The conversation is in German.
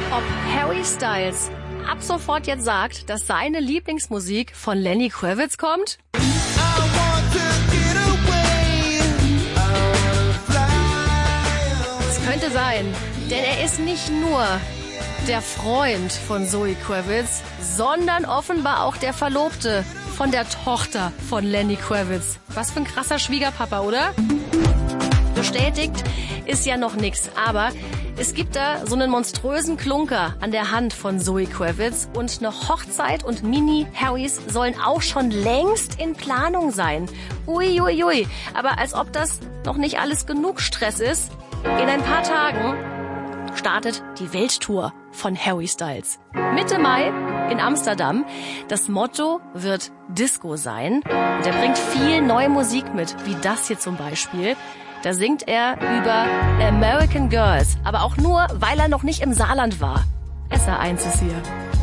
ob Harry Styles ab sofort jetzt sagt, dass seine Lieblingsmusik von Lenny Kravitz kommt? Es könnte sein, denn er ist nicht nur der Freund von Zoe Kravitz, sondern offenbar auch der Verlobte von der Tochter von Lenny Kravitz. Was für ein krasser Schwiegerpapa, oder? Bestätigt ist ja noch nix, aber es gibt da so einen monströsen Klunker an der Hand von Zoe Kravitz und eine Hochzeit und Mini-Harrys sollen auch schon längst in Planung sein. Uiuiui, aber als ob das noch nicht alles genug Stress ist, in ein paar Tagen startet die Welttour von Harry Styles. Mitte Mai in Amsterdam. Das Motto wird Disco sein. Und er bringt viel neue Musik mit, wie das hier zum Beispiel. Da singt er über American Girls, aber auch nur, weil er noch nicht im Saarland war. SR1 ist hier.